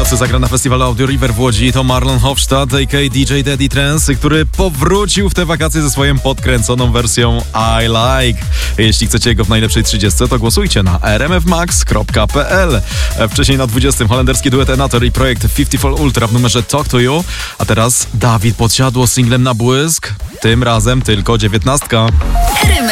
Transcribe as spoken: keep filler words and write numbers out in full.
głosy zagra na festiwalu Audio River w Łodzi. To Marlon Hofstadt, a k a. D J Daddy Trance, który powrócił w te wakacje ze swoją podkręconą wersją I Like. Jeśli chcecie go w najlepszej trzydziestce, to głosujcie na r m f max kropka p l. Wcześniej na dwudziestym holenderski duet Enator i projekt pięćdziesiąt cztery Ultra w numerze Talk to You. A teraz Dawid Podsiadło z singlem Na Błysk. Tym razem tylko dziewiętnastka.